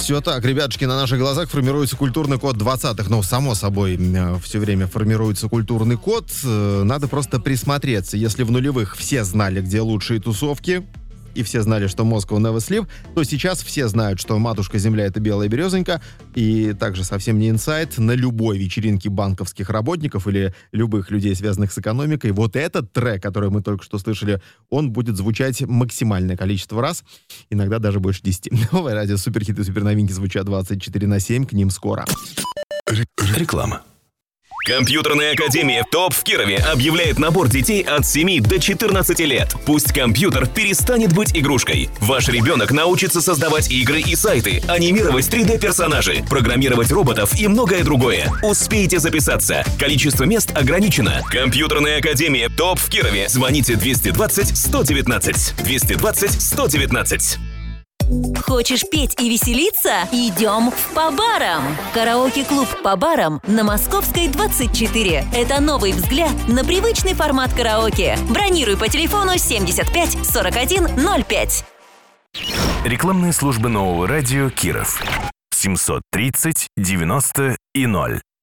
Все так, ребятушки, на наших глазах формируется культурный код 20-х. Ну, само собой, все время формируется культурный код. Надо просто присмотреться. Если в нулевых все знали, где лучшие тусовки, и все знали, что Moscow never sleep, то сейчас все знают, что матушка Земля — это белая березонька, и также совсем не инсайт, на любой вечеринке банковских работников или любых людей, связанных с экономикой, вот этот трек, который мы только что слышали, он будет звучать максимальное количество раз, иногда даже больше 10. Новое радио, суперхиты, суперновинки звучат 24/7, к ним скоро. Реклама. Компьютерная академия ТОП в Кирове объявляет набор детей от 7 до 14 лет. Пусть компьютер перестанет быть игрушкой. Ваш ребенок научится создавать игры и сайты, анимировать 3D-персонажей, программировать роботов и многое другое. Успейте записаться. Количество мест ограничено. Компьютерная академия ТОП в Кирове. Звоните 220 119. 220 119. Хочешь петь и веселиться? Идем в По барам! Караоке-клуб По барам на Московской 24. Это новый взгляд на привычный формат караоке. Бронируй по телефону 75 41 05. Рекламные службы нового радио Киров. 730 90 и 0.